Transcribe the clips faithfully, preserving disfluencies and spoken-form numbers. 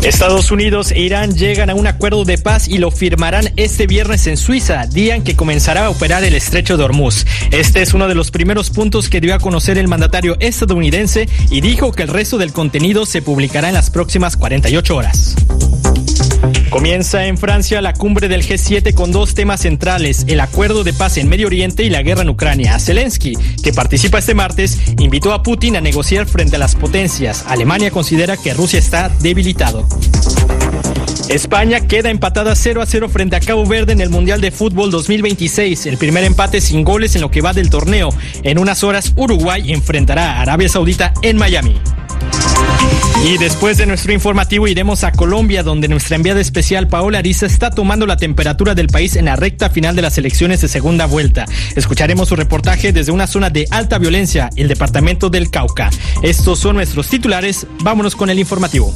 Estados Unidos e Irán llegan a un acuerdo de paz y lo firmarán este viernes en Suiza, día en que comenzará a operar el estrecho de Hormuz. Este es uno de los primeros puntos que dio a conocer el mandatario estadounidense y dijo que el resto del contenido se publicará en las próximas cuarenta y ocho horas. Comienza en Francia la cumbre del G siete con dos temas centrales, el acuerdo de paz en Medio Oriente y la guerra en Ucrania. Zelensky, que participa este martes, invitó a Putin a negociar frente a las potencias. Alemania considera que Rusia está debilitado. España queda empatada cero a cero frente a Cabo Verde en el Mundial de Fútbol dos mil veintiséis, el primer empate sin goles en lo que va del torneo. En unas horas, Uruguay enfrentará a Arabia Saudita en Miami. Y después de nuestro informativo iremos a Colombia, donde nuestra enviada especial Paola Ariza está tomando la temperatura del país en la recta final de las elecciones de segunda vuelta. Escucharemos su reportaje desde una zona de alta violencia, el departamento del Cauca. Estos son nuestros titulares, vámonos con el informativo.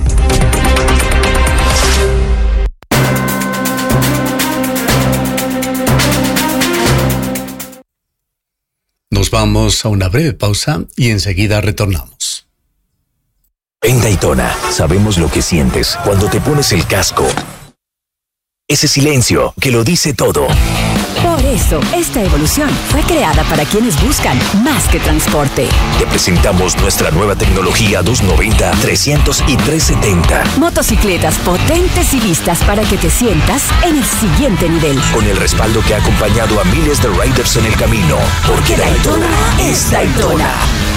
Nos vamos a una breve pausa y enseguida retornamos. En Daytona, sabemos lo que sientes cuando te pones el casco. Ese silencio que lo dice todo. Por eso, esta evolución fue creada para quienes buscan más que transporte. Te presentamos nuestra nueva tecnología doscientos noventa, trescientos y trescientos setenta. Motocicletas potentes y listas para que te sientas en el siguiente nivel. Con el respaldo que ha acompañado a miles de riders en el camino. Porque Daytona es Daytona.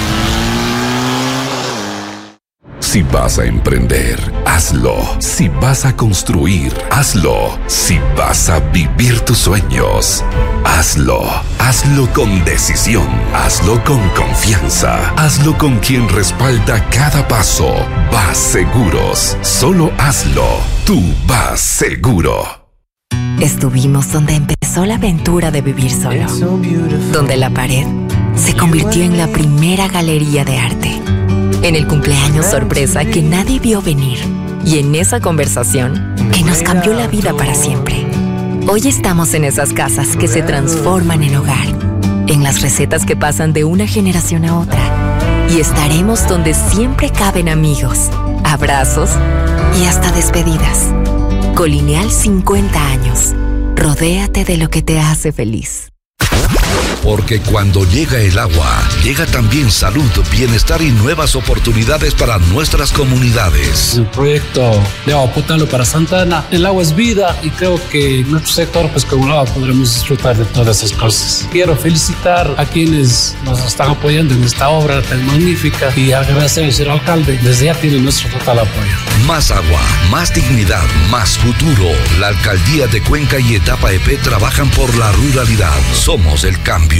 Si vas a emprender, hazlo. Si vas a construir, hazlo. Si vas a vivir tus sueños, hazlo. Hazlo con decisión. Hazlo con confianza. Hazlo con quien respalda cada paso. Vas Seguros. Solo hazlo. Tú vas seguro. Estuvimos donde empezó la aventura de vivir solo. Donde la pared se convirtió en la primera galería de arte. En el cumpleaños sorpresa que nadie vio venir. Y en esa conversación que nos cambió la vida para siempre. Hoy estamos en esas casas que se transforman en hogar. En las recetas que pasan de una generación a otra. Y estaremos donde siempre caben amigos, abrazos y hasta despedidas. Colineal cincuenta años. Rodéate de lo que te hace feliz. Porque cuando llega el agua, llega también salud, bienestar y nuevas oportunidades para nuestras comunidades. El proyecto de agua potable para Santana, el agua es vida y creo que en nuestro sector, pues con el agua podremos disfrutar de todas esas cosas. Quiero felicitar a quienes nos están apoyando en esta obra tan magnífica y agradecer al señor alcalde, desde ya tiene nuestro total apoyo. Más agua, más dignidad, más futuro. La alcaldía de Cuenca y Etapa E P trabajan por la ruralidad. Somos el cambio.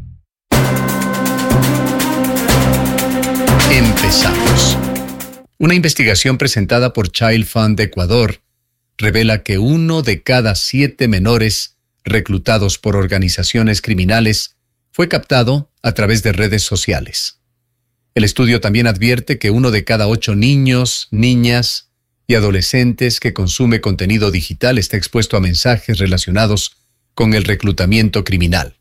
Empezamos. Una investigación presentada por Child Fund de Ecuador revela que uno de cada siete menores reclutados por organizaciones criminales fue captado a través de redes sociales. El estudio también advierte que uno de cada ocho niños, niñas y adolescentes que consume contenido digital está expuesto a mensajes relacionados con el reclutamiento criminal.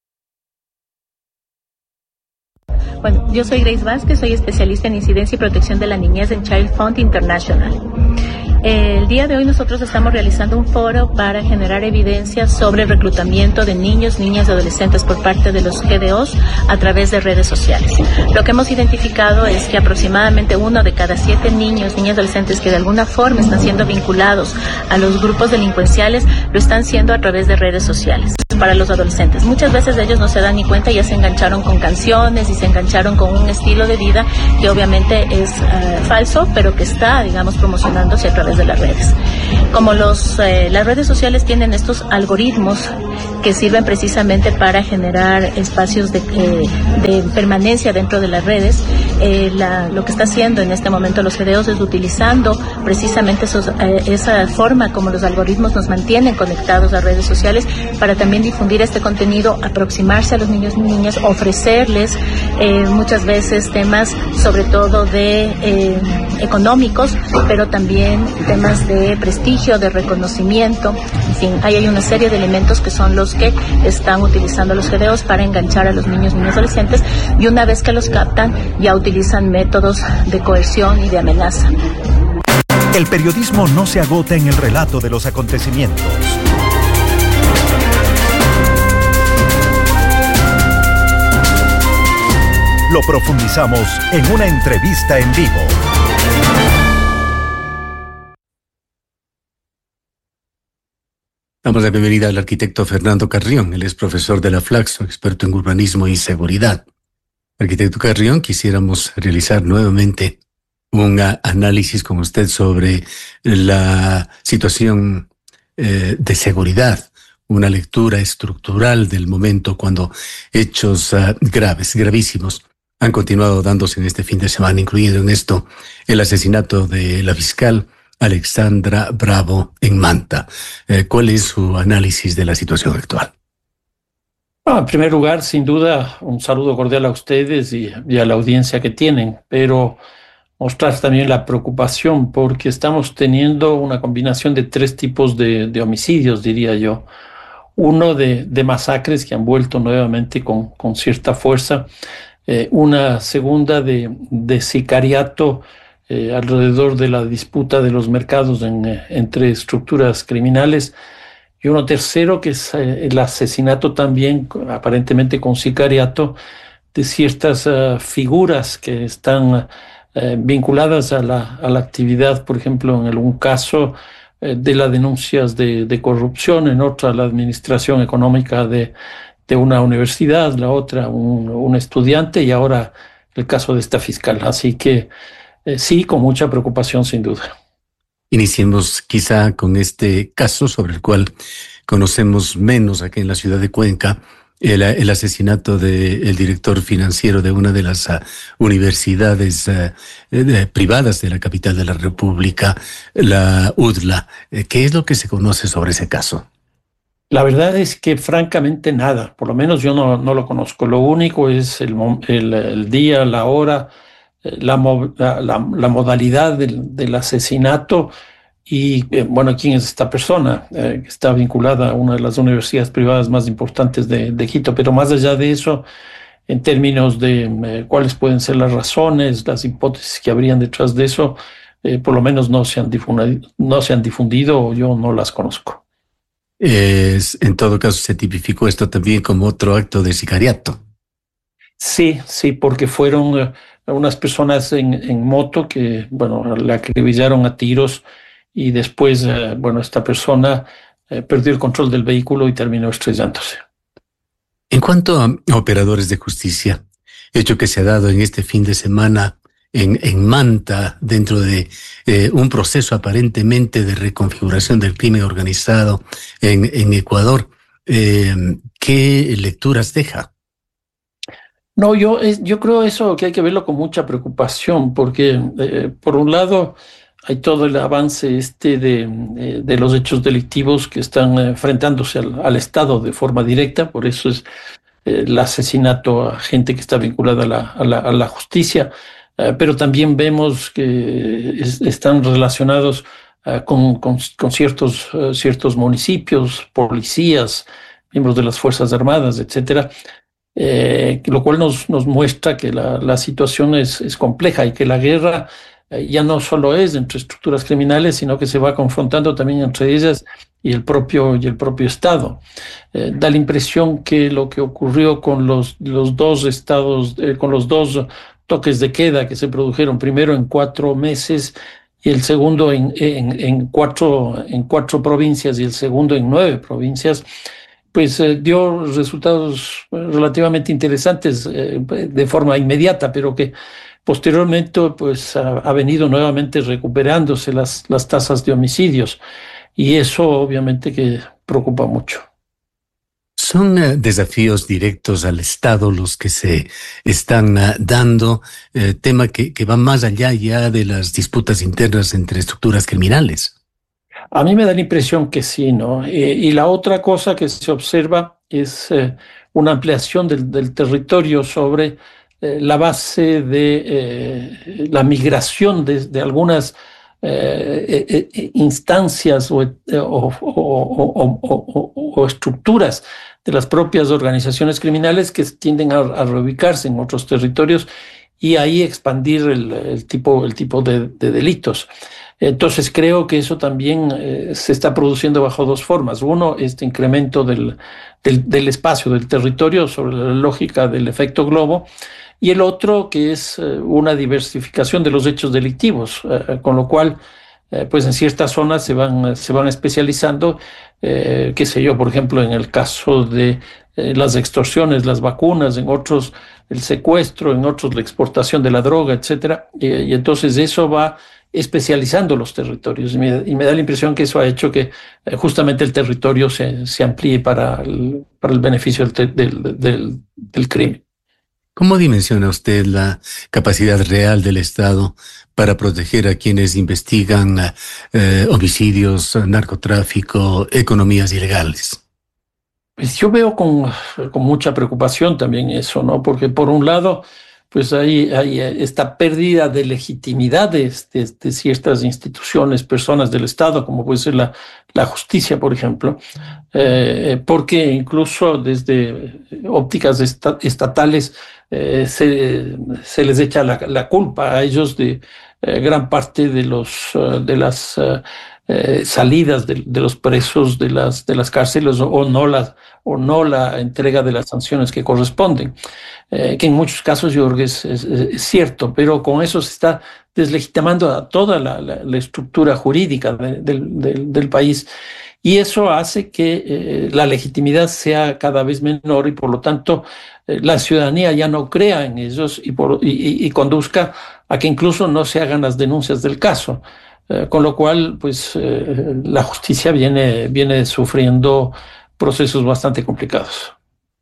Bueno, yo soy Grace Vázquez, soy especialista en incidencia y protección de la niñez en Child Fund International. El día de hoy nosotros estamos realizando un foro para generar evidencia sobre el reclutamiento de niños, niñas y adolescentes por parte de los G D Os a través de redes sociales. Lo que hemos identificado es que aproximadamente uno de cada siete niños, niñas y adolescentes que de alguna forma están siendo vinculados a los grupos delincuenciales, lo están siendo a través de redes sociales. Para los adolescentes, muchas veces ellos no se dan ni cuenta y ya se engancharon con canciones y se engancharon con un estilo de vida que obviamente es uh, falso, pero que está, digamos, promocionándose a través de las redes. Como los, eh, las redes sociales tienen estos algoritmos que sirven precisamente para generar espacios de, eh, de permanencia dentro de las redes, eh, la, lo que está haciendo en este momento los G D Os es utilizando precisamente esos, eh, esa forma como los algoritmos nos mantienen conectados a redes sociales para también difundir este contenido, aproximarse a los niños y niñas, ofrecerles eh, muchas veces temas sobre todo de eh, económicos, pero también temas de prestigio, de reconocimiento. En fin, ahí hay una serie de elementos que son los que están utilizando los G D Os para enganchar a los niños, niñas y adolescentes, y una vez que los captan ya utilizan métodos de coerción y de amenaza. El periodismo no se agota en el relato de los acontecimientos. Lo profundizamos en una entrevista en vivo. Damos la bienvenida al arquitecto Fernando Carrión. Él es profesor de la Flaxo, experto en urbanismo y seguridad. Arquitecto Carrión, quisiéramos realizar nuevamente un análisis con usted sobre la situación eh, de seguridad, una lectura estructural del momento cuando hechos uh, graves, gravísimos, han continuado dándose en este fin de semana, incluido en esto el asesinato de la fiscal Alexandra Bravo en Manta. Eh, ¿Cuál es su análisis de la situación actual? Ah, en primer lugar, sin duda, un saludo cordial a ustedes y, y a la audiencia que tienen, pero mostrar también la preocupación porque estamos teniendo una combinación de tres tipos de, de homicidios, diría yo. Uno de, de masacres que han vuelto nuevamente con, con cierta fuerza. Eh, una segunda de, de sicariato eh, alrededor de la disputa de los mercados en, eh, entre estructuras criminales. Y uno tercero que es eh, el asesinato también, aparentemente con sicariato, de ciertas uh, figuras que están eh, vinculadas a la, a la actividad, por ejemplo, en algún caso eh, de las denuncias de, de corrupción, en otra la administración económica de, de una universidad, la otra un, un estudiante y ahora el caso de esta fiscal. Así que eh, sí, con mucha preocupación sin duda. Iniciemos quizá con este caso sobre el cual conocemos menos aquí en la ciudad de Cuenca, el, el asesinato del director financiero de una de las uh, universidades uh, de, privadas de la capital de la República, la U D L A. ¿Qué es lo que se conoce sobre ese caso? La verdad es que francamente nada, por lo menos yo no, no lo conozco. Lo único es el, el, el día, la hora, la, la, la, la modalidad del, del asesinato y, eh, bueno, quién es esta persona eh, que está vinculada a una de las universidades privadas más importantes de, de Quito. Pero más allá de eso, en términos de eh, cuáles pueden ser las razones, las hipótesis que habrían detrás de eso, eh, por lo menos no se han difundido, no se han difundido o yo no las conozco. Es, en todo caso, se tipificó esto también como otro acto de sicariato. Sí, sí, porque fueron uh, unas personas en, en moto que, bueno, le acribillaron a tiros y después, uh, bueno, esta persona uh, perdió el control del vehículo y terminó estrellándose. En cuanto a operadores de justicia, hecho que se ha dado en este fin de semana en, en Manta, dentro de eh, un proceso aparentemente de reconfiguración del crimen organizado en, en Ecuador, eh, ¿qué lecturas deja? No, yo, yo creo eso que hay que verlo con mucha preocupación, porque eh, por un lado hay todo el avance este de, de, de los hechos delictivos que están enfrentándose al, al Estado de forma directa, por eso es eh, el asesinato a gente que está vinculada a la, a la, a la justicia, eh, pero también vemos que es, están relacionados uh, con, con, con ciertos, uh, ciertos municipios, policías, miembros de las Fuerzas Armadas, etcétera. Eh, lo cual nos, nos muestra que la, la situación es, es compleja y que la guerra eh, ya no solo es entre estructuras criminales, sino que se va confrontando también entre ellas y el propio, y el propio Estado. Eh, da la impresión que lo que ocurrió con los, los dos estados, eh, con los dos toques de queda que se produjeron, primero en cuatro meses y el segundo en, en, en, cuatro, en cuatro provincias y el segundo en nueve provincias, pues eh, dio resultados relativamente interesantes eh, de forma inmediata, pero que posteriormente pues ha, ha venido nuevamente recuperándose las, las tasas de homicidios y eso obviamente que preocupa mucho. Son uh, desafíos directos al Estado los que se están uh, dando, eh, tema que, que va más allá ya de las disputas internas entre estructuras criminales. A mí me da la impresión que sí, ¿no? Eh, y la otra cosa que se observa es eh, una ampliación del, del territorio sobre eh, la base de eh, la migración de, de algunas eh, eh, instancias o, o, o, o, o, o estructuras de las propias organizaciones criminales que tienden a, a reubicarse en otros territorios y ahí expandir el, el tipo, el tipo de, de delitos. Entonces creo que eso también eh, se está produciendo bajo dos formas. Uno, este incremento del, del, del espacio, del territorio, sobre la lógica del efecto globo, y el otro que es eh, una diversificación de los hechos delictivos, eh, con lo cual eh, pues en ciertas zonas se van, se van especializando, eh, qué sé yo, por ejemplo, en el caso de eh, las extorsiones, las vacunas, en otros el secuestro, en otros la exportación de la droga, etcétera, y, y entonces eso va especializando los territorios, y me, y me da la impresión que eso ha hecho que eh, justamente el territorio se, se amplíe para el, para el beneficio del, del, del, del crimen. ¿Cómo dimensiona usted la capacidad real del Estado para proteger a quienes investigan eh, homicidios, narcotráfico, economías ilegales? Pues yo veo con, con mucha preocupación también eso, ¿no? Porque por un lado, pues hay, hay esta pérdida de legitimidad de, de, de ciertas instituciones, personas del Estado, como puede ser la, la justicia, por ejemplo, eh, porque incluso desde ópticas esta, estatales eh, se, se les echa la, la culpa a ellos de eh, gran parte de, los, de las eh, eh, salidas de, de los presos de las, de las cárceles o, o, no la, o no la entrega de las sanciones que corresponden. Eh, que en muchos casos yo creo que es, es, es cierto, pero con eso se está deslegitimando a toda la, la, la estructura jurídica de, de, de, del país, y eso hace que eh, la legitimidad sea cada vez menor y por lo tanto eh, la ciudadanía ya no crea en ellos y, por, y, y conduzca a que incluso no se hagan las denuncias del caso, eh, con lo cual pues eh, la justicia viene, viene sufriendo procesos bastante complicados.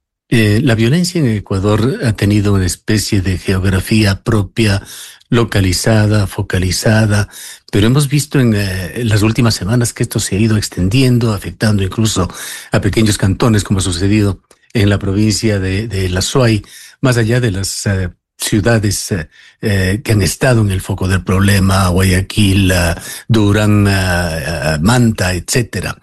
Eh, la violencia en Ecuador ha tenido una especie de geografía propia, localizada, focalizada, pero hemos visto en, eh, en las últimas semanas que esto se ha ido extendiendo, afectando incluso a pequeños cantones, como ha sucedido en la provincia de, de La Suay, más allá de las eh, ciudades eh, eh, que han estado en el foco del problema, Guayaquil, uh, Durán, uh, uh, Manta, etcétera.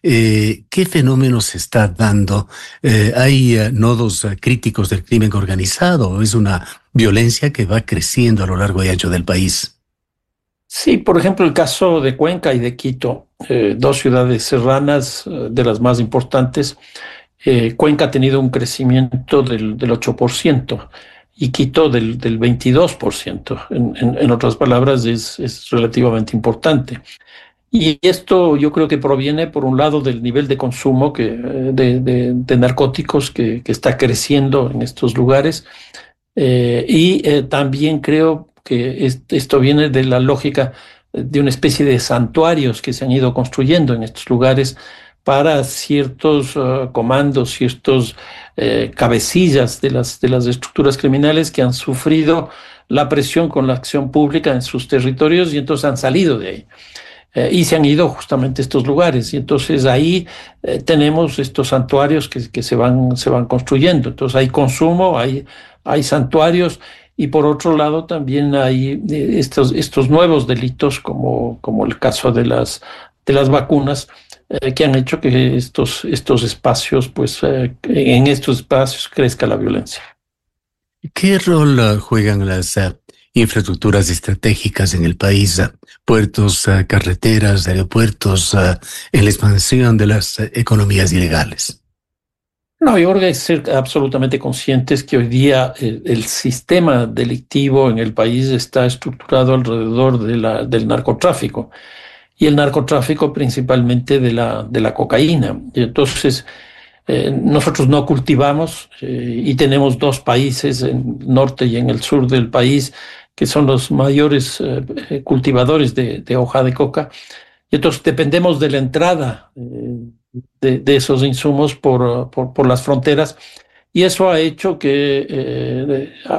Eh, ¿Qué fenómenos se está dando? Eh, ¿Hay uh, nodos uh, críticos del crimen organizado o es una violencia que va creciendo a lo largo y ancho del país? Sí, por ejemplo, el caso de Cuenca y de Quito, eh, dos ciudades serranas eh, de las más importantes. Eh, Cuenca ha tenido un crecimiento del, del ocho por ciento y Quito del, del veintidós por ciento. En, en, en otras palabras, es, es relativamente importante. Y esto yo creo que proviene, por un lado, del nivel de consumo que, de, de, de narcóticos que, que está creciendo en estos lugares. Eh, y eh, también creo que es, esto viene de la lógica de una especie de santuarios que se han ido construyendo en estos lugares para ciertos uh, comandos, ciertos eh, cabecillas de las, de las estructuras criminales que han sufrido la presión con la acción pública en sus territorios y entonces han salido de ahí. Eh, y se han ido justamente a estos lugares. Y entonces ahí eh, tenemos estos santuarios que, que se, van, se van construyendo. Entonces hay consumo, hay, hay santuarios, y por otro lado también hay eh, estos, estos nuevos delitos como, como el caso de las, de las vacunas, eh, que han hecho que estos, estos espacios, pues eh, en estos espacios crezca la violencia. ¿Qué rol uh, juegan las uh, infraestructuras estratégicas en el país, uh, puertos, uh, carreteras, aeropuertos, uh, en la expansión de las uh, economías ilegales? No, yo creo que hay que ser absolutamente conscientes que hoy día el, el sistema delictivo en el país está estructurado alrededor de la, del narcotráfico, y el narcotráfico principalmente de la, de la cocaína. Y entonces eh, nosotros no cultivamos eh, y tenemos dos países, en el norte y en el sur del país, que son los mayores eh, cultivadores de, de hoja de coca. Y entonces dependemos de la entrada eh, de, de esos insumos por, por, por las fronteras, y eso ha hecho que eh,